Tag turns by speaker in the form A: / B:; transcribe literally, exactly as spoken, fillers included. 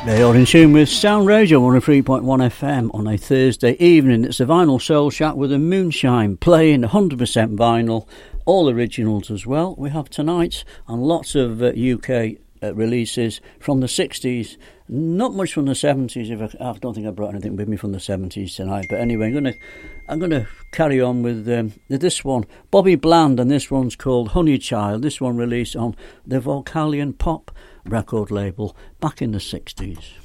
A: You're in tune with Sound Radio one oh three point one F M on a Thursday evening. It's a Vinyl Soul Chat with a Moonshine playing one hundred percent vinyl, all originals as well. We have tonight and lots of uh, U K uh, releases from the sixties, not much from the seventies. If I, I don't think I brought anything with me from the seventies tonight. But anyway, I'm gonna I'm gonna carry on with um, this one, Bobby Bland, and this one's called Honey Child. This one released on the Vocalion Pop record label back in the sixties.